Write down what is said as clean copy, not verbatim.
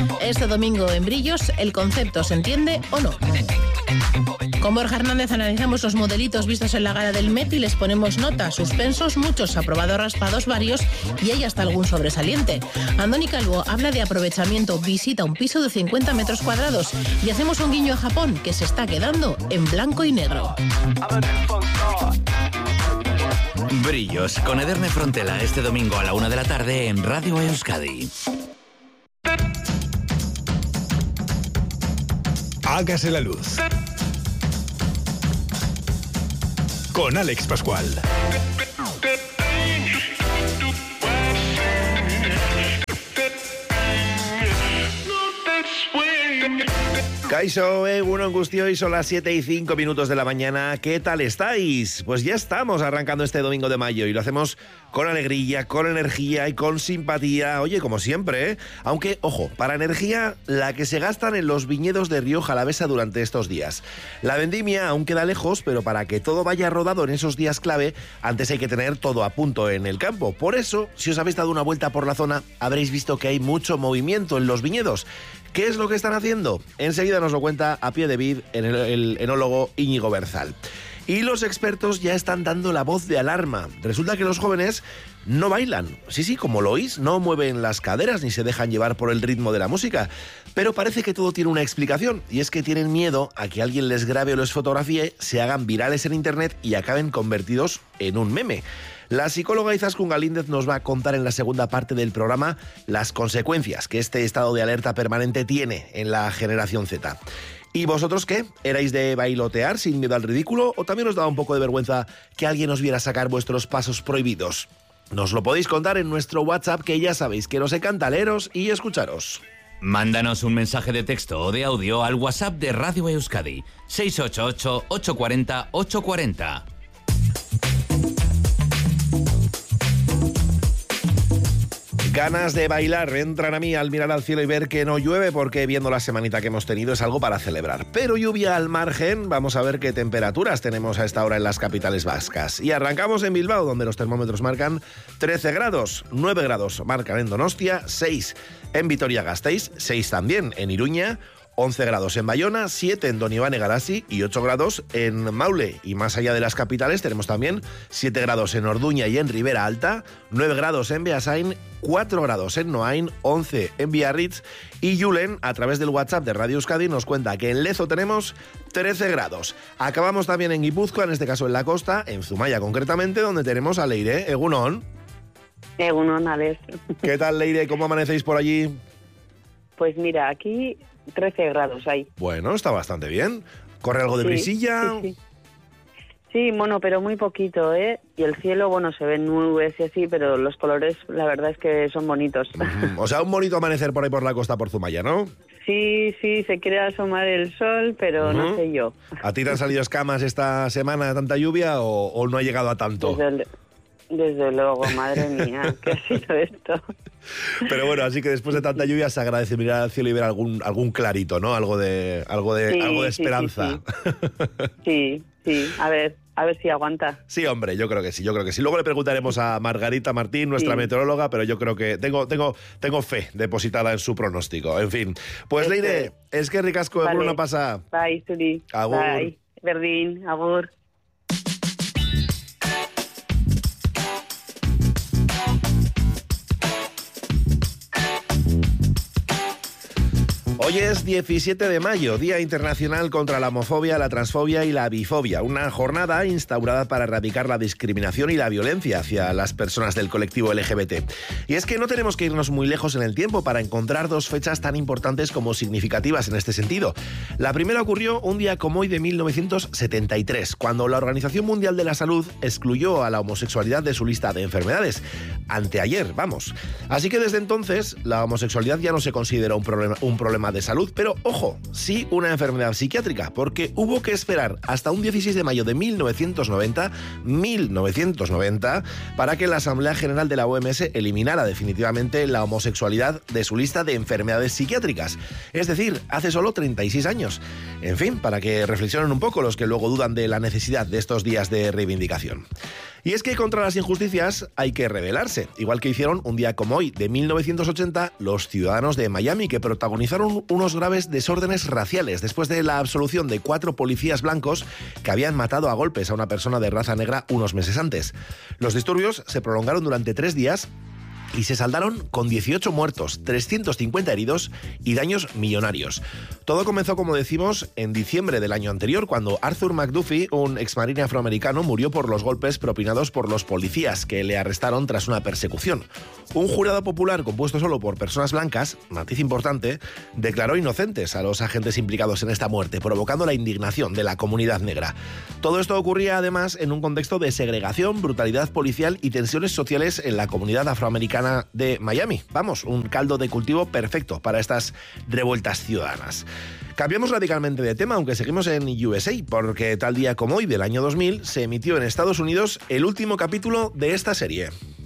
Este domingo en Brillos, ¿el concepto se entiende o no? Con Borja Hernández analizamos los modelitos vistos en la gala del Met y les ponemos nota, suspensos muchos, aprobados raspados varios y hay hasta algún sobresaliente. Andoni Calvo habla de aprovechamiento, visita un piso de 50 metros cuadrados y hacemos un guiño a Japón que se está quedando en blanco y negro. Brillos con Ederne Frontela este domingo a la 1 de la tarde en Radio Euskadi. Hágase la luz. Con Alex Pascual. Kaixo, egunon guztioi, son las 7:05 de la mañana. ¿Qué tal estáis? Pues ya estamos arrancando este domingo de mayo y lo hacemos con alegría, con energía y con simpatía. Oye, como siempre, ¿eh? Aunque, ojo, para energía, la que se gastan en los viñedos de Rioja Alavesa durante estos días. La vendimia aún queda lejos, pero para que todo vaya rodado en esos días clave, antes hay que tener todo a punto en el campo. Por eso, si os habéis dado una vuelta por la zona, habréis visto que hay mucho movimiento en los viñedos. ¿Qué es lo que están haciendo? Enseguida nos lo cuenta a pie de vid el enólogo Íñigo Berzal. Y los expertos ya están dando la voz de alarma. Resulta que los jóvenes no bailan. Sí, como lo oís, no mueven las caderas ni se dejan llevar por el ritmo de la música. Pero parece que todo tiene una explicación, y es que tienen miedo a que alguien les grabe o les fotografíe, se hagan virales en internet y acaben convertidos en un meme. La psicóloga Izaskun Galíndez nos va a contar en la segunda parte del programa las consecuencias que este estado de alerta permanente tiene en la generación Z. ¿Y vosotros qué? ¿Erais de bailotear sin miedo al ridículo o también os daba un poco de vergüenza que alguien os viera sacar vuestros pasos prohibidos? Nos lo podéis contar en nuestro WhatsApp, que ya sabéis que nos encanta leeros y escucharos. Mándanos un mensaje de texto o de audio al WhatsApp de Radio Euskadi, 688-840-840. Ganas de bailar entran a mí al mirar al cielo y ver que no llueve, porque viendo la semanita que hemos tenido es algo para celebrar. Pero lluvia al margen, vamos a ver qué temperaturas tenemos a esta hora en las capitales vascas. Y arrancamos en Bilbao, donde los termómetros marcan 13 grados, 9 grados marcan en Donostia, 6 en Vitoria-Gasteiz, 6 también en Iruña, 11 grados en Bayona, 7 en Donibane Galasi y 8 grados en Maule. Y más allá de las capitales tenemos también 7 grados en Orduña y en Ribera Alta, 9 grados en Beasain, 4 grados en Noain, 11 en Biarritz, y Julen, a través del WhatsApp de Radio Euskadi, nos cuenta que en Lezo tenemos 13 grados. Acabamos también en Guipúzcoa, en este caso en la costa, en Zumaya concretamente, donde tenemos a Leire. Egunon. Egunon, Alex. ¿Qué tal, Leire? ¿Cómo amanecéis por allí? Pues mira, aquí 13 grados hay. Bueno, está bastante bien. ¿Corre algo de brisilla? Sí, bueno, pero muy poquito, ¿eh? Y el cielo, bueno, se ven nubes y así, pero los colores, la verdad es que son bonitos. O sea, un bonito amanecer por ahí por la costa, por Zumaya, ¿no? Sí, se quiere asomar el sol, pero no sé yo. ¿A ti te han salido escamas esta semana de tanta lluvia o no ha llegado a tanto? Desde luego, madre mía, ¿qué ha sido esto? Pero bueno, así que después de tanta lluvia se agradece mirar al cielo y ver algún clarito, ¿no? Algo de esperanza. Sí. A ver si aguanta. Sí, hombre, yo creo que sí. Luego le preguntaremos a Margarita Martín, nuestra meteoróloga, pero yo creo que tengo fe depositada en su pronóstico. En fin, pues Leire, es que ricasco de Bruno pasa. Bye, Suri. Agur. Bye, Berdín, agur. Hoy es 17 de mayo, Día Internacional contra la Homofobia, la Transfobia y la Bifobia, una jornada instaurada para erradicar la discriminación y la violencia hacia las personas del colectivo LGBT. Y es que no tenemos que irnos muy lejos en el tiempo para encontrar dos fechas tan importantes como significativas en este sentido. La primera ocurrió un día como hoy de 1973, cuando la Organización Mundial de la Salud excluyó a la homosexualidad de su lista de enfermedades. Anteayer, vamos. Así que desde entonces, la homosexualidad ya no se considera un problema de salud, pero ojo, sí una enfermedad psiquiátrica, porque hubo que esperar hasta un 16 de mayo de 1990, para que la Asamblea General de la OMS eliminara definitivamente la homosexualidad de su lista de enfermedades psiquiátricas. Es decir, hace solo 36 años. En fin, para que reflexionen un poco los que luego dudan de la necesidad de estos días de reivindicación. Y es que contra las injusticias hay que rebelarse, igual que hicieron un día como hoy, de 1980, los ciudadanos de Miami, que protagonizaron unos graves desórdenes raciales después de la absolución de 4 policías blancos que habían matado a golpes a una persona de raza negra unos meses antes. Los disturbios se prolongaron durante 3 días y se saldaron con 18 muertos, 350 heridos y daños millonarios. Todo comenzó, como decimos, en diciembre del año anterior, cuando Arthur McDuffie, un exmarine afroamericano, murió por los golpes propinados por los policías que le arrestaron tras una persecución. Un jurado popular compuesto solo por personas blancas, matiz importante, declaró inocentes a los agentes implicados en esta muerte, provocando la indignación de la comunidad negra. Todo esto ocurría además en un contexto de segregación, brutalidad policial y tensiones sociales en la comunidad afroamericana de Miami. Vamos, un caldo de cultivo perfecto para estas revueltas ciudadanas. Cambiamos radicalmente de tema, aunque seguimos en USA, porque tal día como hoy del año 2000 se emitió en Estados Unidos el último capítulo de esta serie.